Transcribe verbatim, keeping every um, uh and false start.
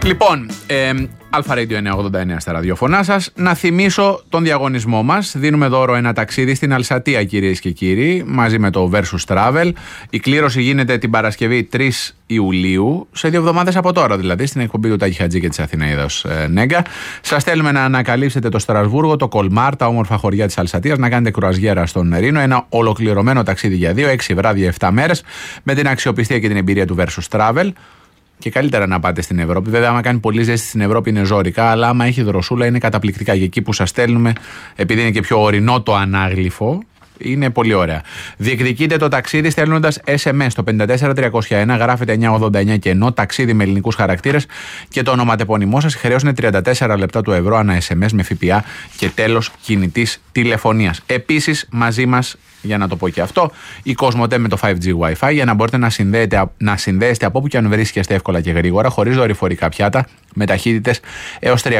Λοιπόν, ε, Αλφα Radio εννιακόσια ογδόντα εννέα στα ραδιοφωνά σας. Να θυμίσω τον διαγωνισμό μας. Δίνουμε δώρο ένα ταξίδι στην Αλσατία, κυρίες και κύριοι, μαζί με το Versus Travel. Η κλήρωση γίνεται την Παρασκευή τρεις Ιουλίου, σε δύο εβδομάδες από τώρα δηλαδή, στην εκπομπή του Τάκη Χατζή και της Αθηναίδος ε, Νέγκα. Σας θέλουμε να ανακαλύψετε το Στρασβούργο, το Κολμάρ, τα όμορφα χωριά της Αλσατίας, να κάνετε κρουαζιέρα στον Ρήνο. Ένα ολοκληρωμένο ταξίδι για δύο, έξι βράδια, επτά μέρες, με την αξιοπιστία και την εμπειρία του Versus Travel. Και καλύτερα να πάτε στην Ευρώπη. Βέβαια, άμα κάνει πολύ ζέστη στην Ευρώπη είναι ζώρικα, αλλά άμα έχει δροσούλα είναι καταπληκτικά. Και εκεί που σας στέλνουμε, επειδή είναι και πιο ορεινό το ανάγλυφο, είναι πολύ ωραία. Διεκδικείτε το ταξίδι στέλνοντας ες εμ ες στο πέντε τέσσερα τριακόσια ένα, γράφετε εννιακόσια ογδόντα εννέα και ενώ ταξίδι με ελληνικούς χαρακτήρες και το ονοματεπώνυμό σας. Η χρέωση είναι τριάντα τέσσερα λεπτά του ευρώ ανά ες εμ ες με ΦΠΑ και τέλος κινητής τηλεφωνίας. Επίσης, μαζί μας, για να το πω και αυτό, η Κοσμοτέ με το φάιβ τζι Wi-Fi για να μπορείτε να συνδέετε, να συνδέεστε από όπου και αν βρίσκεστε εύκολα και γρήγορα, χωρίς δορυφορικά πιάτα, με ταχύτητες έως